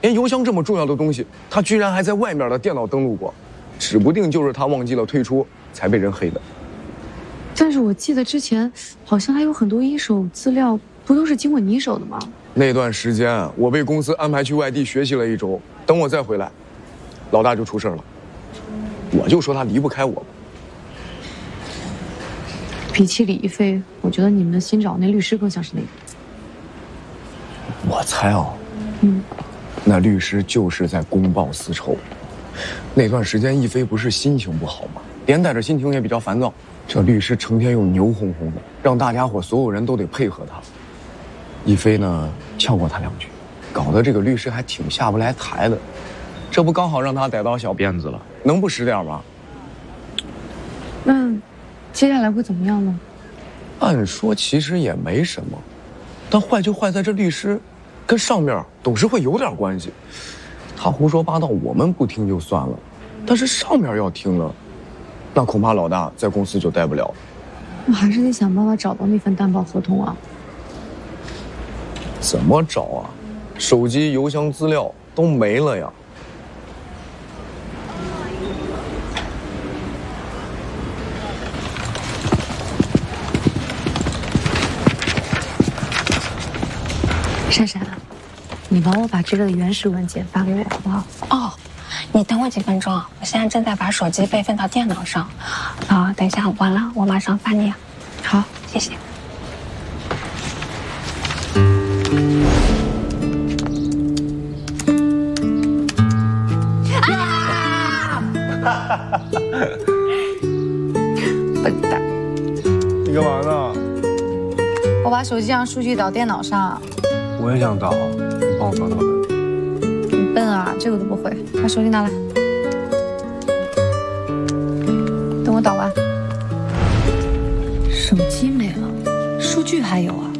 连邮箱这么重要的东西，他居然还在外面的电脑登录过，指不定就是他忘记了退出才被人黑的。 但是我记得之前好像还有很多一手资料，不都是经过你手的吗？ 那段时间我被公司安排去外地学习了1周，等我再回来，老大就出事了。我就说他离不开我。 比起李一飞，我觉得你们新找那律师更像是那个。 我猜哦，那律师就是在公报私仇。那段时间一飞不是心情不好吗？连带着心情也比较烦躁。这律师成天又牛哄哄的，让大家伙所有人都得配合他。一飞呢呛过他2句，搞得这个律师还挺下不来台的。这不刚好让他逮到小辫子了，能不使点吗？ 那接下来会怎么样呢？ 按说其实也没什么，但坏就坏在这律师跟上面董事会有点关系。他胡说八道，我们不听就算了，但是上面要听了，那恐怕老大在公司就待不了。 我还是得想办法找到那份担保合同啊。 怎么找啊？手机、邮箱资料都没了呀。 珊珊，你帮我把这个的原始文件发给我好不好？ 哦，你等我几分钟，我现在正在把手机备份到电脑上，等一下完了我马上发你。 好， 谢谢。 笨蛋！ 你干嘛呢？ 我把手机上数据导电脑上。 我也想导，你帮我导导呗。 你笨啊，这个都不会。把手机拿来，等我导完。 手机没了，数据还有啊？